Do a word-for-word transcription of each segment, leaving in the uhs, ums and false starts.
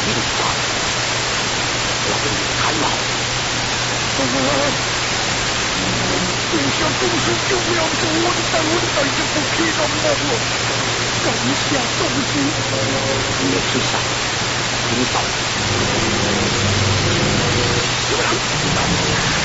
命杀，我给你看嘛！你想动手就不要做，我的蛋，我的蛋就不可以让我了。敢下动手，你去杀，领导，有人领导。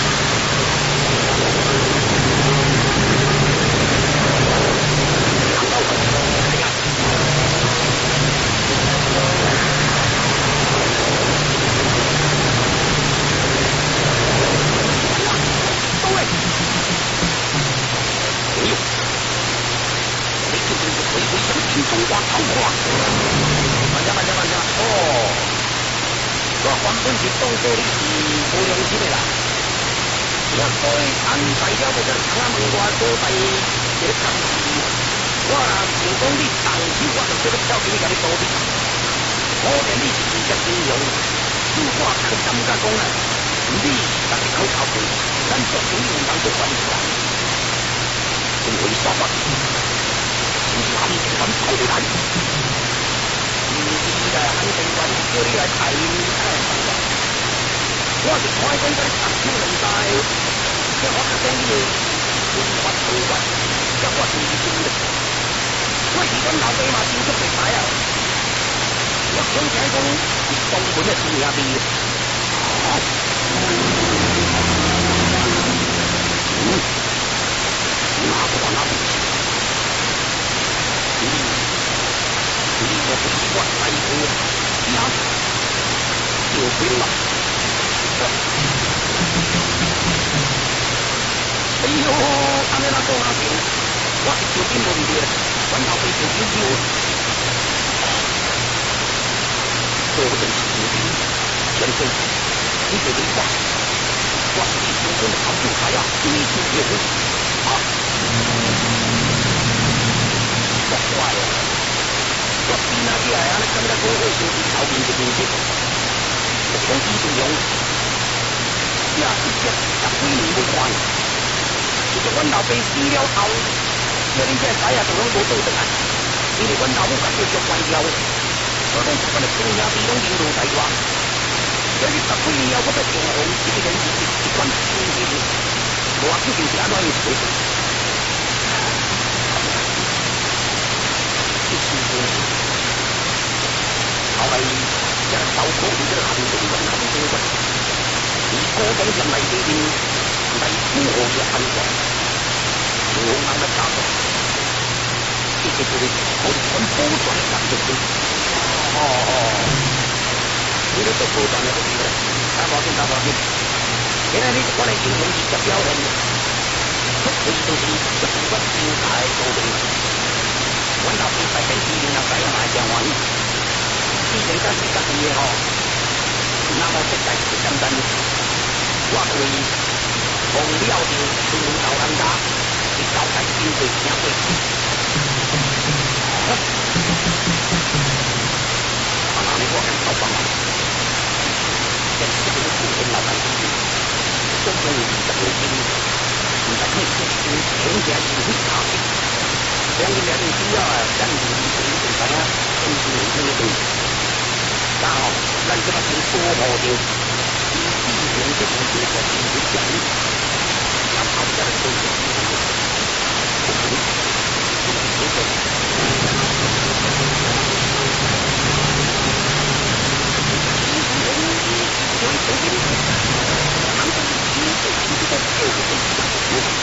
中华超话，慢点慢点慢点哦！我原本是当做你是无良心的啦，我所以安排了要在长安门外所在一个工事，我若成功你动手，我就这个跳给你甲你倒闭。可见你是真正英勇，主我更感觉讲啊，你是大家口头背，咱作为有人做关系，真为啥法？南城关跑回来，你来南城关叫你来抬你哎，我是看讲这长手人才，叫我讲你文化高官，叫我是真的。我是阮老爸嘛，真足袂歹啊！我讲起来讲是东门的兄弟。嗯，哪个哪个？你我不是我来过，呀，有病了！哎呦，安尼哪讲啊行？我是有病无问题，阮老爸就救救我。做人是有病，先生，你就明白，我是你身边的好兄弟啊，你是有病啊！莫怪哦。我边仔起来安尼，感觉好好相处，后面就面色，就讲李顺勇，也一直十几年不还，就是阮老爸死了后，叫恁这仔啊，就拢无倒转来，因为阮老母甲继续关掉，所以讲十分的亲兄弟拢流落台湾，所以十几年后，我再重逢，这个人是一段亲情，无要紧就是安怎样做。后来这个刀口你这个行动很很多的，你各种人来这边来保护这安全，我们的家属，这些就是好像很保障的感觉。哦哦，你都做保障的不对了，大保险大保险。现在你我来形容直接表现，出去就是出去我精彩多的。阮老爸在电视里头知影嘛真欢喜，以前咱是家己的吼，那么实在是简单。我为奉了着孙文老人家，是交代经过听过。啊，那你我跟老帮忙，电视里头出现老百姓，总共二十多斤，现在可以说是全家是很大的。两个两个主要啊，咱们是从从啥呀？从从从那个，然后咱这个从多好的，以以前这种这个经济讲，那他这个都是